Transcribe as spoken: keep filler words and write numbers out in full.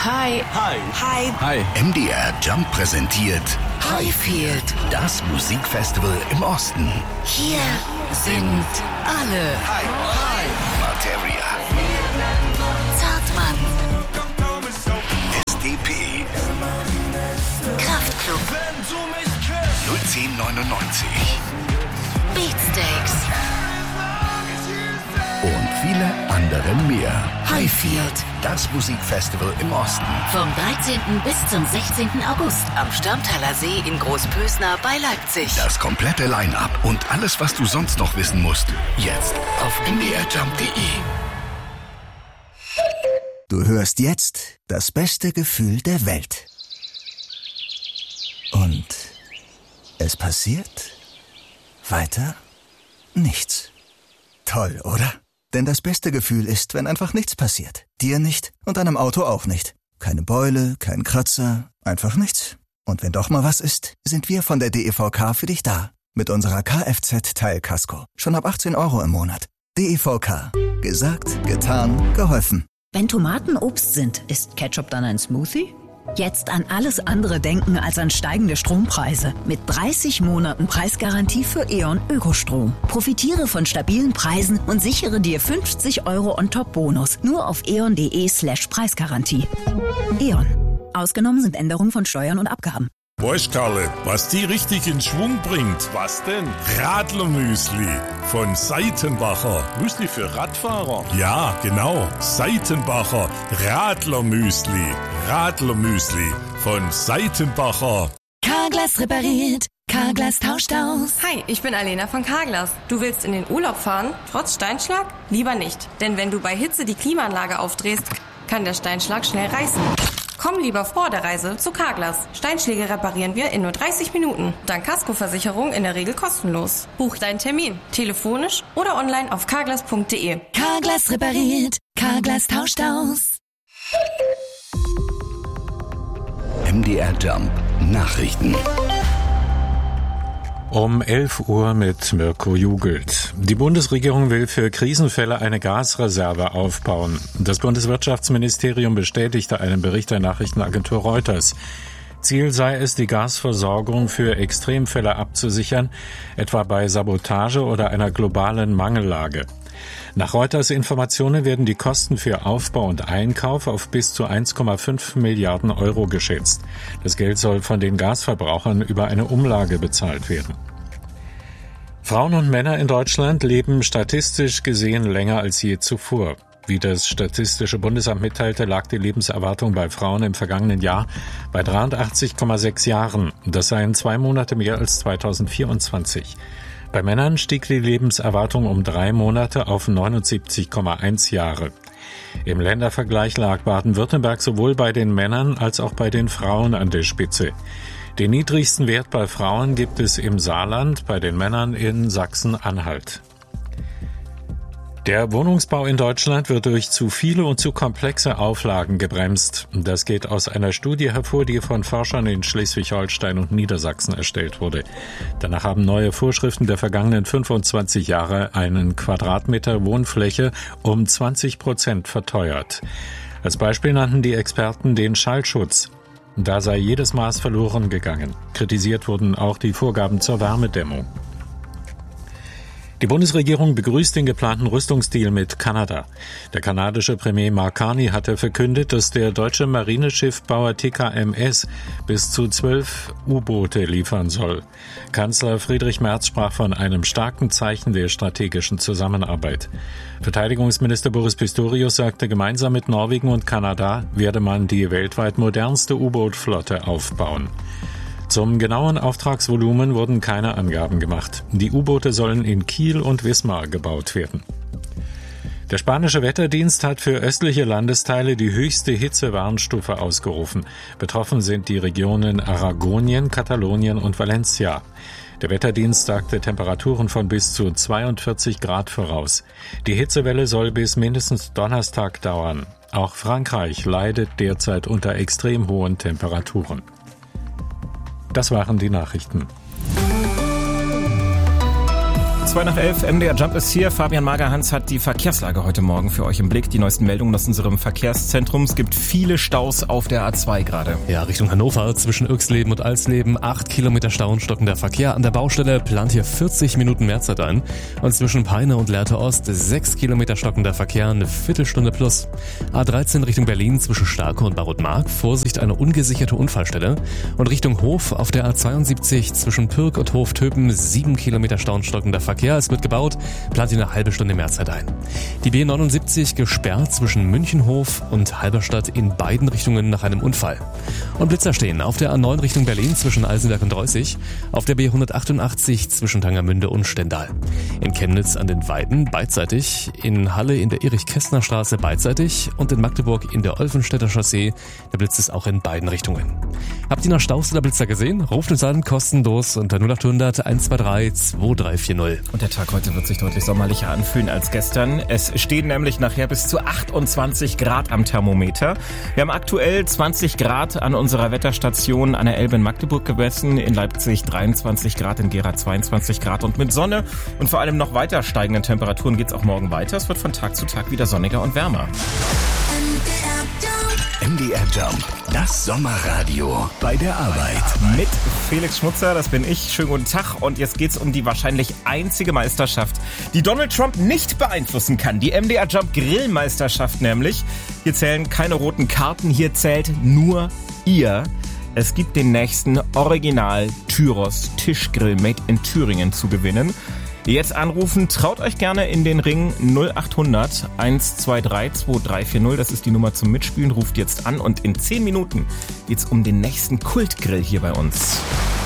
Hi. Hi. Hi. Hi. M D R Jump präsentiert Highfield, das Musikfestival im Osten. hier sind alle. Hi. Hi. Materia. Zartmann, S D P. Kraftklub, null zehn neunundneunzig. Beatsteaks, Und viele andere mehr. Highfield. Das Musikfestival im Osten. Vom dreizehnten bis zum sechzehnten August am Störmtaler See in Großpösner bei Leipzig. Das komplette Line-Up und alles, was du sonst noch wissen musst, jetzt auf m d r jump punkt d e. Du hörst jetzt das beste Gefühl der Welt. Und es passiert weiter nichts. Toll, oder? Denn das beste Gefühl ist, wenn einfach nichts passiert. Dir nicht und deinem Auto auch nicht. Keine Beule, kein Kratzer, einfach nichts. Und wenn doch mal was ist, sind wir von der D E V K für dich da. Mit unserer Kfz-Teilkasko. Schon ab achtzehn Euro im Monat. D E V K. Gesagt, getan, geholfen. Wenn Tomaten Obst sind, ist Ketchup dann ein Smoothie? Jetzt an alles andere denken als an steigende Strompreise. Mit dreißig Monaten Preisgarantie für E.ON Ökostrom. Profitiere von stabilen Preisen und sichere dir fünfzig Euro on top Bonus. Nur auf eon.de slash Preisgarantie. E.ON. Ausgenommen sind Änderungen von Steuern und Abgaben. Weißt Karle, was die richtig in Schwung bringt? Was denn? Radlermüsli von Seitenbacher. Müsli für Radfahrer? Ja, genau. Seitenbacher Radlermüsli. Radlermüsli von Seitenbacher. Carglass repariert, Carglass tauscht aus. Hi, ich bin Alena von Carglass. Du willst in den Urlaub fahren, trotz Steinschlag? Lieber nicht, denn wenn du bei Hitze die Klimaanlage aufdrehst, kann der Steinschlag schnell reißen. Komm lieber vor der Reise zu Carglass. Steinschläge reparieren wir in nur dreißig Minuten. Dank Kaskoversicherung in der Regel kostenlos. Buch deinen Termin, telefonisch oder online auf carglass punkt d e. Carglass repariert, Carglass tauscht aus. M D R Jump Nachrichten. Um elf Uhr mit Mirko Jugelt. Die Bundesregierung will für Krisenfälle eine Gasreserve aufbauen. Das Bundeswirtschaftsministerium bestätigte einen Bericht der Nachrichtenagentur Reuters. Ziel sei es, die Gasversorgung für Extremfälle abzusichern, etwa bei Sabotage oder einer globalen Mangellage. Nach Reuters Informationen werden die Kosten für Aufbau und Einkauf auf bis zu eins Komma fünf Milliarden Euro geschätzt. Das Geld soll von den Gasverbrauchern über eine Umlage bezahlt werden. Frauen und Männer in Deutschland leben statistisch gesehen länger als je zuvor. Wie das Statistische Bundesamt mitteilte, lag die Lebenserwartung bei Frauen im vergangenen Jahr bei dreiundachtzig Komma sechs Jahren. Das seien zwei Monate mehr als zweitausendvierundzwanzig. Bei Männern stieg die Lebenserwartung um drei Monate auf neunundsiebzig Komma eins Jahre. Im Ländervergleich lag Baden-Württemberg sowohl bei den Männern als auch bei den Frauen an der Spitze. Den niedrigsten Wert bei Frauen gibt es im Saarland, bei den Männern in Sachsen-Anhalt. Der Wohnungsbau in Deutschland wird durch zu viele und zu komplexe Auflagen gebremst. Das geht aus einer Studie hervor, die von Forschern in Schleswig-Holstein und Niedersachsen erstellt wurde. Danach haben neue Vorschriften der vergangenen fünfundzwanzig Jahre einen Quadratmeter Wohnfläche um zwanzig Prozent verteuert. Als Beispiel nannten die Experten den Schallschutz. Da sei jedes Maß verloren gegangen. Kritisiert wurden auch die Vorgaben zur Wärmedämmung. Die Bundesregierung begrüßt den geplanten Rüstungsdeal mit Kanada. Der kanadische Premier Mark Carney hatte verkündet, dass der deutsche Marineschiffbauer T K M S bis zu zwölf U-Boote liefern soll. Kanzler Friedrich Merz sprach von einem starken Zeichen der strategischen Zusammenarbeit. Verteidigungsminister Boris Pistorius sagte, gemeinsam mit Norwegen und Kanada werde man die weltweit modernste U-Boot-Flotte aufbauen. Zum genauen Auftragsvolumen wurden keine Angaben gemacht. Die U-Boote sollen in Kiel und Wismar gebaut werden. Der spanische Wetterdienst hat für östliche Landesteile die höchste Hitzewarnstufe ausgerufen. Betroffen sind die Regionen Aragonien, Katalonien und Valencia. Der Wetterdienst sagte Temperaturen von bis zu zweiundvierzig Grad voraus. Die Hitzewelle soll bis mindestens Donnerstag dauern. Auch Frankreich leidet derzeit unter extrem hohen Temperaturen. Das waren die Nachrichten. zwei nach elf, M D R Jump ist hier. Fabian Magerhans hat die Verkehrslage heute Morgen für euch im Blick. Die neuesten Meldungen aus unserem Verkehrszentrum. Es gibt viele Staus auf der A zwei gerade. Ja, Richtung Hannover zwischen Irxleben und Alsleben. Acht Kilometer Stau und stockender Verkehr. An der Baustelle plant hier vierzig Minuten Mehrzeit ein. Und zwischen Peine und Lehrte Ost sechs Kilometer stockender Verkehr, eine Viertelstunde plus. A dreizehn Richtung Berlin zwischen Starke und Barotmark. Vorsicht, eine ungesicherte Unfallstelle. Und Richtung Hof auf der A zweiundsiebzig zwischen Pürg und Hoftöpen sieben Kilometer Stau und stockender Verkehr. Es wird gebaut, plant hier eine halbe Stunde Mehrzeit ein. Die B neunundsiebzig gesperrt zwischen Münchenhof und Halberstadt in beiden Richtungen nach einem Unfall. Und Blitzer stehen auf der A neun Richtung Berlin zwischen Eisenberg und Reußig, auf der B hundertachtundachtzig zwischen Tangermünde und Stendal. In Chemnitz an den Weiden beidseitig, in Halle in der Erich-Kästner-Straße beidseitig und in Magdeburg in der Olfenstädter Chaussee. Der Blitz ist auch in beiden Richtungen. Habt ihr noch Staus oder Blitzer gesehen? Ruft uns an, kostenlos unter null achthundert eins zwei drei zwei drei vier null. Und der Tag heute wird sich deutlich sommerlicher anfühlen als gestern. Es stehen nämlich nachher bis zu achtundzwanzig Grad am Thermometer. Wir haben aktuell zwanzig Grad an unserer Wetterstation an der Elbe in Magdeburg gemessen. In Leipzig dreiundzwanzig Grad, in Gera zweiundzwanzig Grad. Und mit Sonne und vor allem noch weiter steigenden Temperaturen geht es auch morgen weiter. Es wird von Tag zu Tag wieder sonniger und wärmer. M D R Jump, das Sommerradio bei der Arbeit. Mit Felix Schmutzer, das bin ich. Schönen guten Tag. Und jetzt geht's um die wahrscheinlich einzige Meisterschaft, die Donald Trump nicht beeinflussen kann. Die M D R Jump Grillmeisterschaft nämlich. Hier zählen keine roten Karten, hier zählt nur ihr. Es gibt den nächsten Original Tyros Tischgrill Made in Thüringen zu gewinnen. Jetzt anrufen, traut euch gerne in den Ring null achthundert eins zwei drei zwei drei vier null. Das ist die Nummer zum Mitspielen. Ruft jetzt an und in zehn Minuten geht's um den nächsten Kultgrill hier bei uns.